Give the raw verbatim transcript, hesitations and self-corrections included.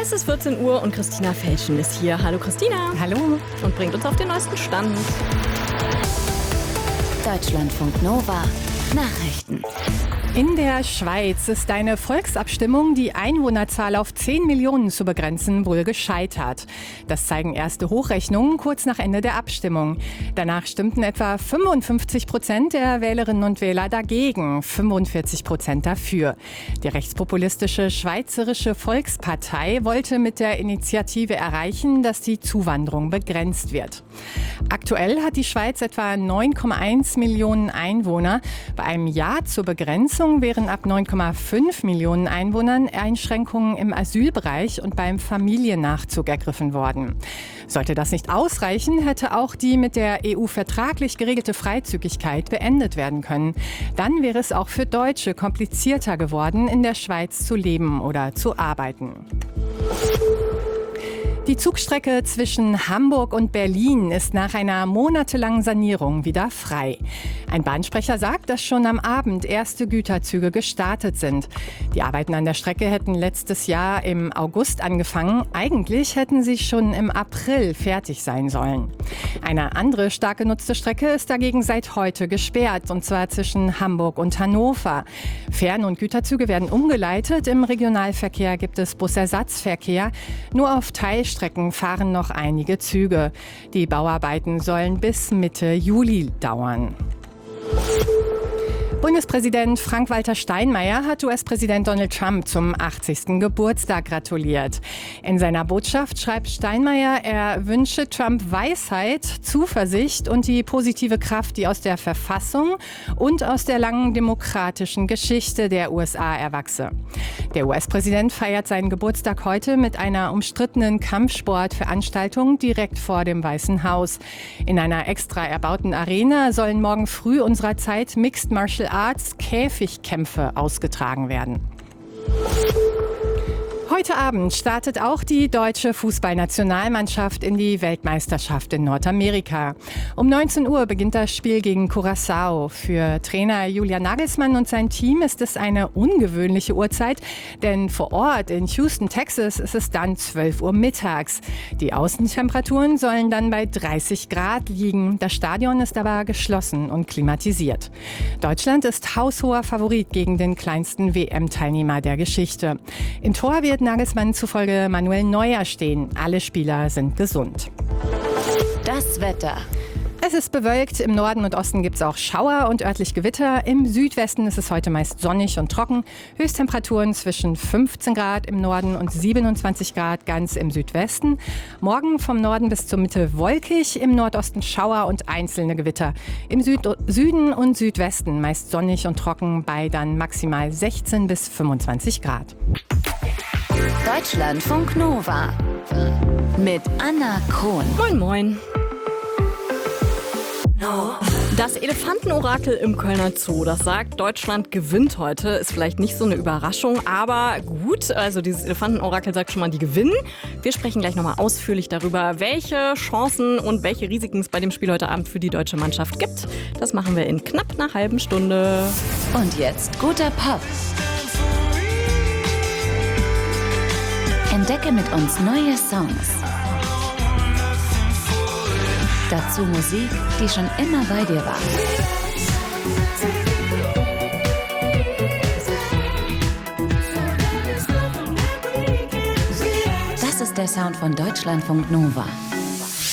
Es ist vierzehn Uhr und Christina Felschen ist hier. Hallo Christina. Hallo. Und bringt uns auf den neuesten Stand. Deutschlandfunk Nova Nachrichten. In der Schweiz ist eine Volksabstimmung, die Einwohnerzahl auf zehn Millionen zu begrenzen, wohl gescheitert. Das zeigen erste Hochrechnungen kurz nach Ende der Abstimmung. Danach stimmten etwa fünfundfünfzig Prozent der Wählerinnen und Wähler dagegen, fünfundvierzig Prozent dafür. Die rechtspopulistische Schweizerische Volkspartei wollte mit der Initiative erreichen, dass die Zuwanderung begrenzt wird. Aktuell hat die Schweiz etwa neun Komma eins Millionen Einwohner. Bei einem Ja zur Begrenzung wären ab neun Komma fünf Millionen Einwohnern Einschränkungen im Asylbereich und beim Familiennachzug ergriffen worden. Sollte das nicht ausreichen, hätte auch die mit der E U vertraglich geregelte Freizügigkeit beendet werden können. Dann wäre es auch für Deutsche komplizierter geworden, in der Schweiz zu leben oder zu arbeiten. Die Zugstrecke zwischen Hamburg und Berlin ist nach einer monatelangen Sanierung wieder frei. Ein Bahnsprecher sagt, dass schon am Abend erste Güterzüge gestartet sind. Die Arbeiten an der Strecke hätten letztes Jahr im August angefangen. Eigentlich hätten sie schon im April fertig sein sollen. Eine andere stark genutzte Strecke ist dagegen seit heute gesperrt, und zwar zwischen Hamburg und Hannover. Fern- und Güterzüge werden umgeleitet. Im Regionalverkehr gibt es Busersatzverkehr. Nur auf Teilstrecken fahren noch einige Züge. Die Bauarbeiten sollen bis Mitte Juli dauern. Bundespräsident Frank-Walter Steinmeier hat U S-Präsident Donald Trump zum achtzigsten Geburtstag gratuliert. In seiner Botschaft schreibt Steinmeier, er wünsche Trump Weisheit, Zuversicht und die positive Kraft, die aus der Verfassung und aus der langen demokratischen Geschichte der U S A erwachse. Der U S-Präsident feiert seinen Geburtstag heute mit einer umstrittenen Kampfsportveranstaltung direkt vor dem Weißen Haus. In einer extra erbauten Arena sollen morgen früh unserer Zeit Mixed Martial Arts Käfigkämpfe ausgetragen werden. Heute Abend startet auch die deutsche Fußballnationalmannschaft in die Weltmeisterschaft in Nordamerika. Um neunzehn Uhr beginnt das Spiel gegen Curaçao. Für Trainer Julian Nagelsmann und sein Team ist es eine ungewöhnliche Uhrzeit, denn vor Ort in Houston, Texas, ist es dann zwölf Uhr mittags. Die Außentemperaturen sollen dann bei dreißig Grad liegen. Das Stadion ist aber geschlossen und klimatisiert. Deutschland ist haushoher Favorit gegen den kleinsten W M-Teilnehmer der Geschichte. Im Tor wird Nagelsmann zufolge Manuel Neuer stehen. Alle Spieler sind gesund. Das Wetter. Es ist bewölkt, im Norden und Osten gibt es auch Schauer und örtlich Gewitter. Im Südwesten ist es heute meist sonnig und trocken. Höchsttemperaturen zwischen fünfzehn Grad im Norden und siebenundzwanzig Grad ganz im Südwesten. Morgen vom Norden bis zur Mitte wolkig, im Nordosten Schauer und einzelne Gewitter. Im Süd- Süden und Südwesten meist sonnig und trocken bei dann maximal sechzehn bis fünfundzwanzig Grad. Deutschlandfunk Nova mit Anna Krohn. Moin, moin. Das Elefantenorakel im Kölner Zoo, das sagt, Deutschland gewinnt heute, ist vielleicht nicht so eine Überraschung, aber gut, also dieses Elefantenorakel sagt schon mal, die gewinnen. Wir sprechen gleich nochmal ausführlich darüber, welche Chancen und welche Risiken es bei dem Spiel heute Abend für die deutsche Mannschaft gibt. Das machen wir in knapp einer halben Stunde. Und jetzt guter Pop. Entdecke mit uns neue Songs. Dazu Musik, die schon immer bei dir war. Das ist der Sound von Deutschlandfunk Nova.